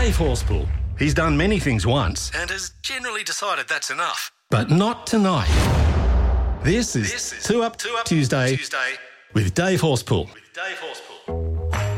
Dave Horspool. He's done many things once and has generally decided that's enough. But not tonight. This is Two Up Tuesday with Dave Horspool.